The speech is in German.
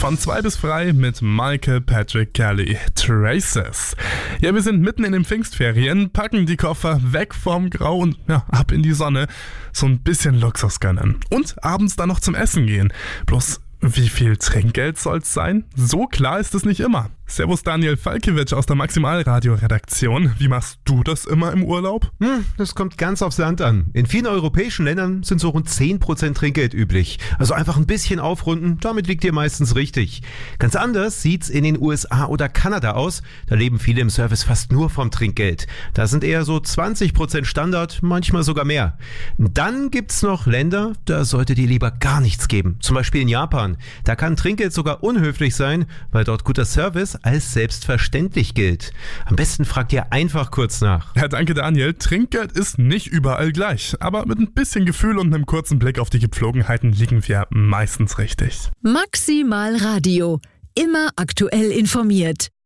Von 2 bis frei mit Michael Patrick Kelly. Traces. Ja, wir sind mitten in den Pfingstferien, packen die Koffer weg vom Grau und ab in die Sonne. So ein bisschen Luxus gönnen. Und abends dann noch zum Essen gehen. Bloß, wie viel Trinkgeld soll's sein? So klar ist es nicht immer. Servus Daniel Falkiewicz aus der Maximalradio-Redaktion. Wie machst du das immer im Urlaub? Das kommt ganz aufs Land an. In vielen europäischen Ländern sind so rund 10% Trinkgeld üblich. Also einfach ein bisschen aufrunden, damit liegt ihr meistens richtig. Ganz anders sieht's in den USA oder Kanada aus. Da leben viele im Service fast nur vom Trinkgeld. Da sind eher so 20% Standard, manchmal sogar mehr. Dann gibt's noch Länder, da solltet ihr lieber gar nichts geben. Zum Beispiel in Japan. Da kann Trinkgeld sogar unhöflich sein, weil dort guter Service als selbstverständlich gilt. Am besten fragt ihr einfach kurz nach. Ja, danke Daniel. Trinkgeld ist nicht überall gleich, aber mit ein bisschen Gefühl und einem kurzen Blick auf die Gepflogenheiten liegen wir meistens richtig. Maximalradio. Immer aktuell informiert.